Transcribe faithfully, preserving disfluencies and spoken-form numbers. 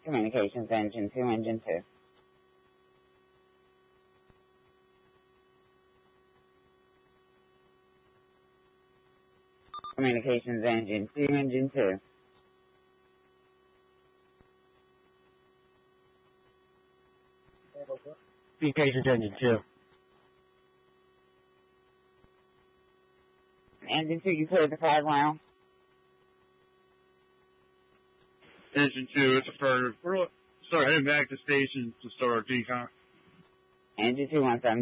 Communications engine two, engine two. Communications engine two, engine two. Communications engine two. Engine two, you cleared the flag mile. Engine two, it's affirmative. We're start heading back to station to start our decon. Engine two one seven.